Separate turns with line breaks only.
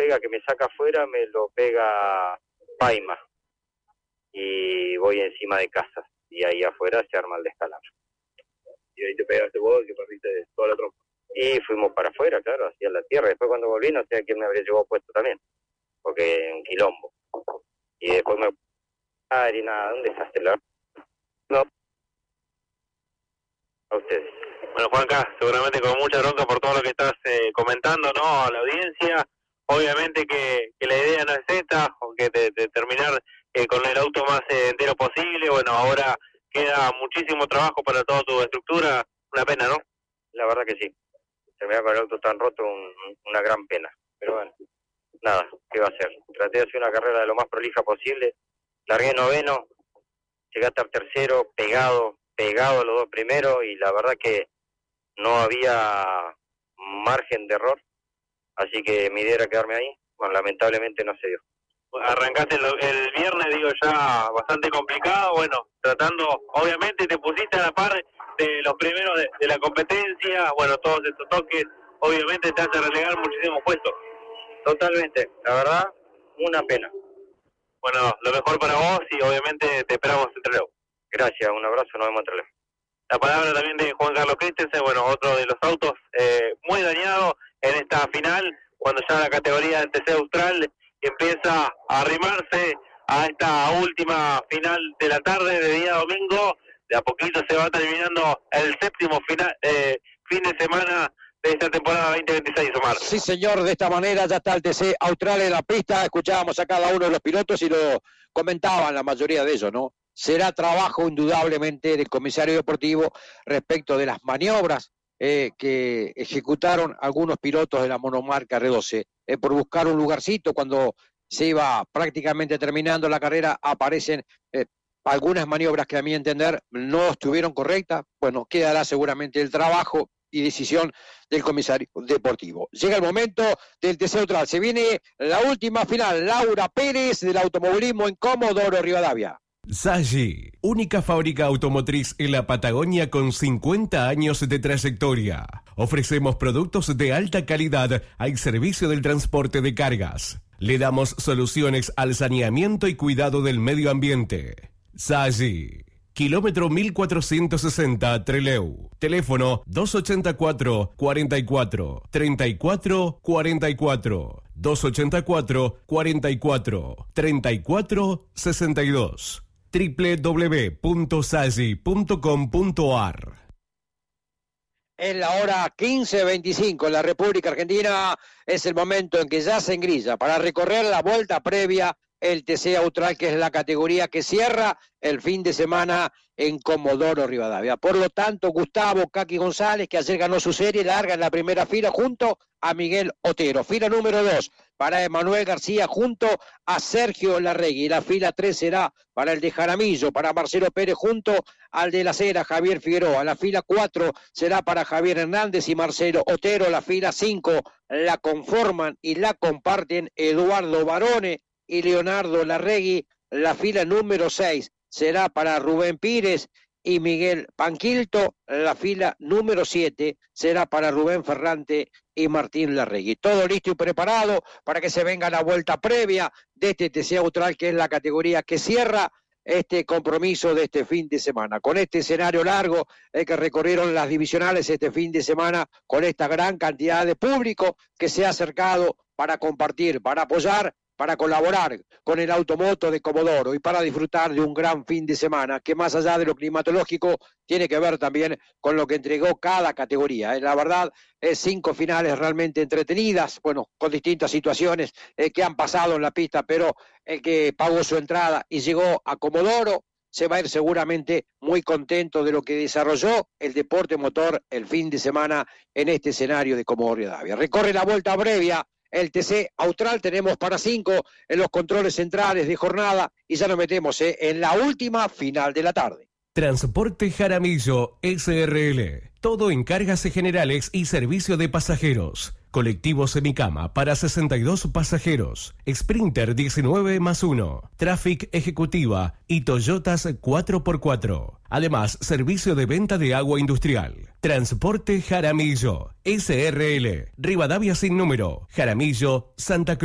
colega que me saca afuera me lo pega Paima y voy encima de casas y ahí afuera se arma el descalabro.
Y ahí te pegaste vos y perdiste toda la trompa.
Y fuimos para afuera, claro, hacia la tierra. Después cuando volví no sé a quién me habría llevado puesto también, porque en quilombo. Y después me... y nada, un desastre. No. A ustedes.
Bueno, Juanca, seguramente con mucha bronca por todo lo que estás comentando, ¿no? A la audiencia. Obviamente que la idea no es esta, aunque de terminar con el auto más entero posible. Bueno, ahora queda muchísimo trabajo para toda tu estructura. Una pena, ¿no?
La verdad que sí. Terminar con el auto tan roto, una gran pena. Pero bueno, nada, ¿qué va a hacer? Traté de hacer una carrera de lo más prolija posible. Largué noveno, llegué hasta el tercero, pegado a los dos primeros, y la verdad que no había margen de error. Así que mi idea era quedarme ahí. Bueno, lamentablemente no se dio.
Arrancaste el viernes, digo, ya bastante complicado. Bueno, tratando, obviamente te pusiste a la par de los primeros de la competencia. Bueno, todos estos toques, obviamente te hace relegar muchísimos puestos.
Totalmente, la verdad, una pena.
Bueno, lo mejor para vos y obviamente te esperamos en Trelew.
Gracias, un abrazo, nos vemos en Trelew.
La palabra también de Juan Carlos Christensen, bueno, otro de los autos muy dañado en esta final, cuando ya la categoría del TC Austral empieza a arrimarse a esta última final de la tarde de día domingo. De a poquito se va terminando el séptimo fin de semana de esta temporada 2026, Omar.
Sí, señor, de esta manera ya está el TC Austral en la pista. Escuchábamos a cada uno de los pilotos y lo comentaban la mayoría de ellos, ¿no? Será trabajo indudablemente del comisario deportivo respecto de las maniobras que ejecutaron algunos pilotos de la monomarca R12, por buscar un lugarcito. Cuando se iba prácticamente terminando la carrera, aparecen algunas maniobras que a mi entender no estuvieron correctas. Bueno, quedará seguramente el trabajo y decisión del comisario deportivo. Llega el momento del TC Austral, se viene la última final. Laura Pérez del automovilismo en Comodoro Rivadavia.
Zaggi, única fábrica automotriz en la Patagonia con 50 años de trayectoria. Ofrecemos productos de alta calidad al servicio del transporte de cargas. Le damos soluciones al saneamiento y cuidado del medio ambiente. Zaggi, kilómetro 1460 Trelew. Teléfono 284 44 34 44 284 44 34 62. www.zaggi.com.ar.
En la hora 15:25 en la República Argentina es el momento en que ya se engrilla para recorrer la vuelta previa el TC Austral, que es la categoría que cierra el fin de semana en Comodoro Rivadavia. Por lo tanto, Gustavo Kaki González, que ayer ganó su serie, larga en la primera fila junto a Miguel Otero. Fila número 2 para Emanuel García junto a Sergio Larregui. La fila 3 será para el de Jaramillo, para Marcelo Pérez junto al de la Cera, Javier Figueroa. La fila 4 será para Javier Hernández y Marcelo Otero. La fila 5 la conforman y la comparten Eduardo Barone y Leonardo Larregui. La fila número 6 será para Rubén Pires y Miguel Panquilto. La fila número 7 será para Rubén Ferrante y Martín Larregui. Todo listo y preparado para que se venga la vuelta previa de este TC Austral, que es la categoría que cierra este compromiso de este fin de semana. Con este escenario largo que recorrieron las divisionales este fin de semana, con esta gran cantidad de público que se ha acercado para compartir, para apoyar, para colaborar con el Automoto de Comodoro y para disfrutar de un gran fin de semana que, más allá de lo climatológico, tiene que ver también con lo que entregó cada categoría. La verdad, 5 finales realmente entretenidas, bueno, con distintas situaciones que han pasado en la pista, pero el que pagó su entrada y llegó a Comodoro se va a ir seguramente muy contento de lo que desarrolló el deporte motor el fin de semana en este escenario de Comodoro Rivadavia. Recorre la vuelta previa el TC Austral, tenemos para 5 en los controles centrales de jornada y ya nos metemos en la última final de la tarde.
Transporte Jaramillo SRL. Todo en cargas generales y servicio de pasajeros. Colectivo semicama para 62 pasajeros. Sprinter 19+1. Traffic Ejecutiva y Toyotas 4x4. Además, servicio de venta de agua industrial. Transporte Jaramillo SRL. Rivadavia sin número. Jaramillo, Santa Cruz.